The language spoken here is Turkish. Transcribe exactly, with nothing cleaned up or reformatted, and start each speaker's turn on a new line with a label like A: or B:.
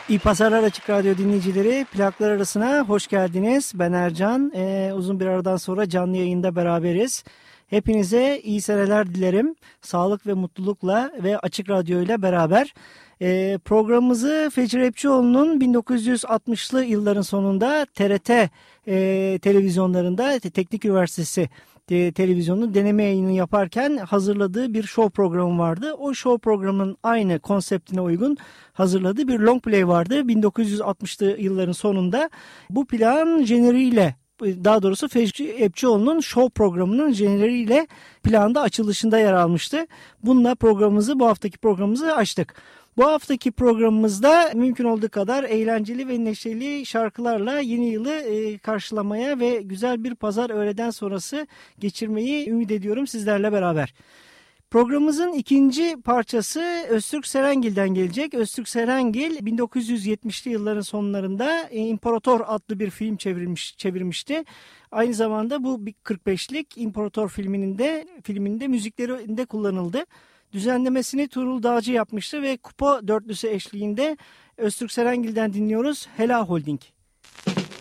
A: İyi pazarlar Açık Radyo dinleyicileri. Plaklar arasına hoş geldiniz. Ben Ercan. Ee, uzun bir aradan sonra canlı yayında beraberiz. Hepinize iyi seneler dilerim. Sağlık ve mutlulukla ve Açık Radyo ile beraber. Ee, programımızı Fecri Repçioğlu'nun bin dokuz yüz altmışlı yılların sonunda T R T e, televizyonlarında Teknik Üniversitesi te- televizyonun deneme yayını yaparken hazırladığı bir show programı vardı. O show programının aynı konseptine uygun hazırladığı bir long play vardı bin dokuz yüz altmışlı yılların sonunda. Bu plan jeneriğiyle, daha doğrusu Fecri Repçioğlu'nun show programının jeneriğiyle planda açılışında yer almıştı. Bununla programımızı, bu haftaki programımızı açtık. Bu haftaki programımızda mümkün olduğu kadar eğlenceli ve neşeli şarkılarla yeni yılı e, karşılamaya ve güzel bir pazar öğleden sonrası geçirmeyi ümit ediyorum sizlerle beraber. Programımızın ikinci parçası Öztürk Serengil'den gelecek. Öztürk Serengil bin dokuz yüz yetmişli yılların sonlarında İmparator adlı bir film çevirmiş, çevirmişti. Aynı zamanda bu kırk beşlik İmparator filminin de filminde müziklerinde kullanıldı. Düzenlemesini Tuğrul Dağcı yapmıştı ve Kupa Dörtlüsü eşliğinde Öztürk Serengil'den dinliyoruz. Hela Holding.